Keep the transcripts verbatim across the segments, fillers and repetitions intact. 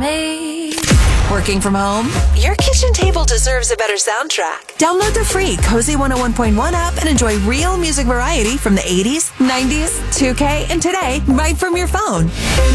me. Working from home? Your kitchen table deserves a better soundtrack. Download the free Cozy one oh one point one app and enjoy real music variety from the eighties, nineties, two K, and today right from your phone.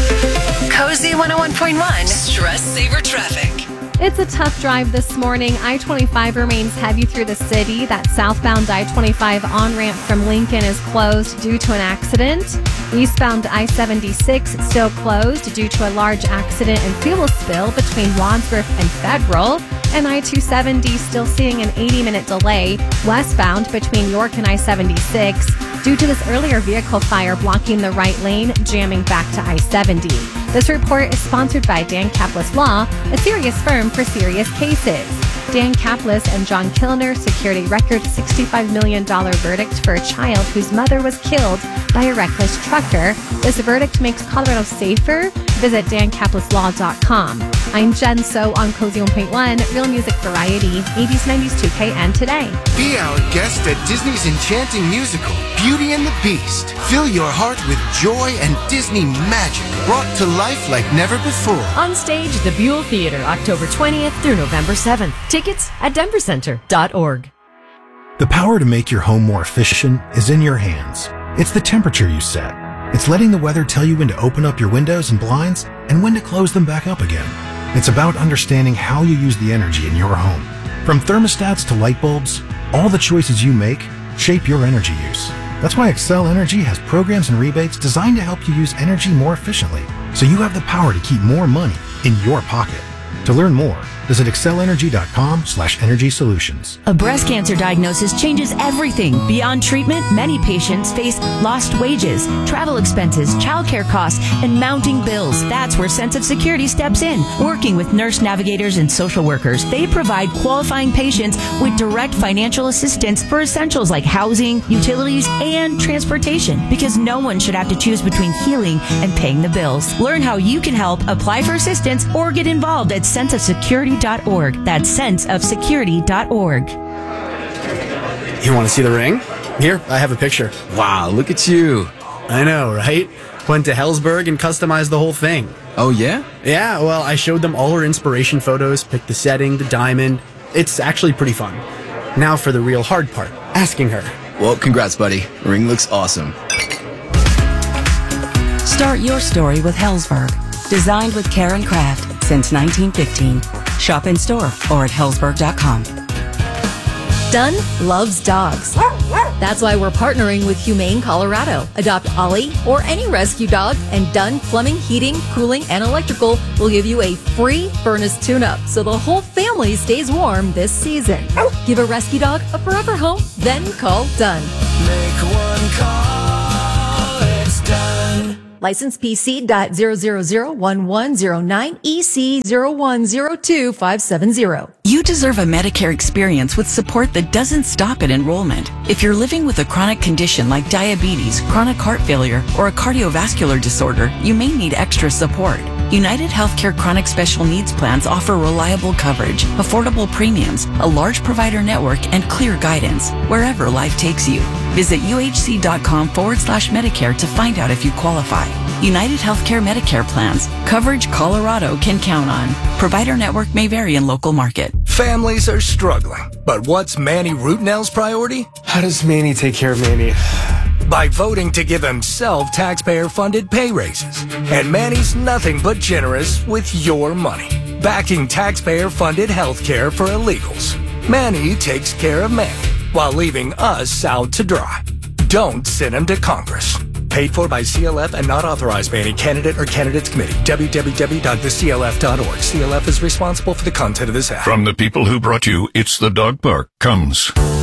Cozy one oh one point one. Stress Saver Traffic. It's a tough drive this morning. I twenty-five remains heavy through the city. That southbound I twenty-five on-ramp from Lincoln is closed due to an accident. Eastbound I seventy-six still closed due to a large accident and fuel spill between Wadsworth and Federal. And I two seventy still seeing an eighty-minute delay westbound between York and I seventy-six due to this earlier vehicle fire blocking the right lane, jamming back to I seventy. This report is sponsored by Dan Caplis Law, a serious firm for serious cases. Dan Caplis and John Kilner secured a record sixty-five million dollars verdict for a child whose mother was killed by a reckless trucker. This verdict makes Colorado safer. Visit dan caplis law dot com. I'm Jen So on Cozy one point one, real music variety, eighties, nineties, two K, and today. Be our guest at Disney's enchanting musical, Beauty and the Beast. Fill your heart with joy and Disney magic, brought to life like never before. On stage, the Buell Theater, October twentieth through November seventh. Tickets at denver center dot org. The power to make your home more efficient is in your hands. It's the temperature you set. It's letting the weather tell you when to open up your windows and blinds and when to close them back up again. It's about understanding how you use the energy in your home. From thermostats to light bulbs, all the choices you make shape your energy use. That's why Excel Energy has programs and rebates designed to help you use energy more efficiently, so you have the power to keep more money in your pocket. To learn more, visit excel energy dot com slash energy solutions. A breast cancer diagnosis changes everything. Beyond treatment, many patients face lost wages, travel expenses, childcare costs, and mounting bills. That's where Sense of Security steps in. Working with nurse navigators and social workers, they provide qualifying patients with direct financial assistance for essentials like housing, utilities, and transportation, because no one should have to choose between healing and paying the bills. Learn how you can help, apply for assistance, or get involved at sense of security dot org. That's sense of security dot org. You want to see the ring? Here, I have a picture. Wow, look at you. I know, right? Went to Helzberg and customized the whole thing. Oh, yeah? Yeah, well, I showed them all her inspiration photos, picked the setting, the diamond. It's actually pretty fun. Now for the real hard part, asking her. Well, congrats, buddy. Ring looks awesome. Start your story with Helzberg. Designed with care and craft since nineteen fifteen. Shop in store or at helzberg dot com. Dunn loves dogs. That's why we're partnering with Humane Colorado. Adopt Ollie or any rescue dog, and Dunn Plumbing, Heating, Cooling, and Electrical will give you a free furnace tune-up so the whole family stays warm this season. Give a rescue dog a forever home, then call Dunn. Make one call, it's done. License P C dot zero zero zero one one zero nine E C zero one zero two five seven zero. You deserve a Medicare experience with support that doesn't stop at enrollment. If you're living with a chronic condition like diabetes, chronic heart failure, or a cardiovascular disorder, you may need extra support. United Healthcare Chronic Special Needs Plans offer reliable coverage, affordable premiums, a large provider network, and clear guidance wherever life takes you. Visit uhc.com forward slash Medicare to find out if you qualify. United Healthcare Medicare Plans. Coverage Colorado can count on. Provider network may vary in local market. Families are struggling, but what's Manny Rootnell's priority? How does Manny take care of Manny? By voting to give himself taxpayer-funded pay raises. And Manny's nothing but generous with your money, backing taxpayer-funded health care for illegals. Manny takes care of Manny while leaving us out to dry. Don't send him to Congress. Paid for by C L F and not authorized by any candidate or candidates committee. w w w dot the c l f dot org. C L F is responsible for the content of this ad. From the people who brought you It's the Dog Park comes